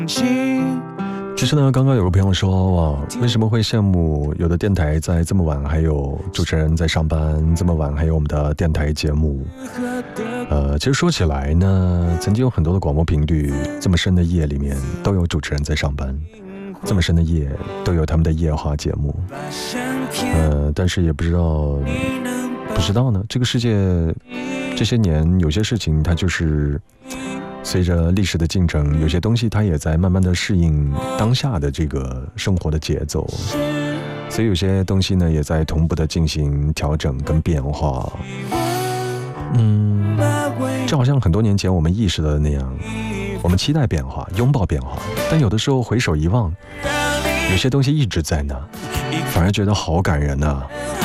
其实呢，刚刚有个朋友说，哇，为什么会羡慕有的电台在这么晚还有主持人在上班，这么晚还有我们的电台节目？其实说起来呢，曾经有很多的广播频率，这么深的夜里面都有主持人在上班，这么深的夜都有他们的夜话节目。但是也不知道呢，这个世界这些年有些事情它就是随着历史的进程，有些东西它也在慢慢的适应当下的这个生活的节奏，所以有些东西呢也在同步的进行调整跟变化。就好像很多年前我们意识的那样，我们期待变化，拥抱变化，但有的时候回首一望，有些东西一直在那，反而觉得好感人啊。